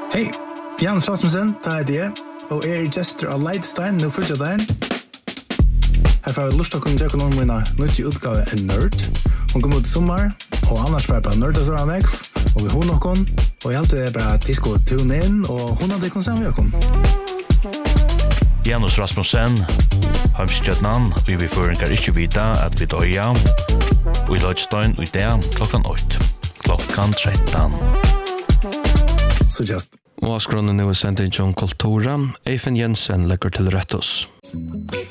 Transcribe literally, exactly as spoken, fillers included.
Hej, Jans Rasmussen, det er det, og er gestor av Leidstein, nå fortsatt dagen. Her får vi lust til å kunne tjekke noen mine nødvendige utgave en nerd. Hun kommer ut i sommer, og annars bare på nerd og så er meg, og vi har noen, og jeg alltid er bare til å tune inn, og hun hadde ikke noe sammen med dere. Janus Rasmussen, Heimstjøtnan, og vi føringer ikke vite at vi døya, og i Leidstein og i det klokkan åtte, klokkan tretton. Så just. Og skronen nu er sendt inn John Kultura, Eifen Jensen legger til rettos.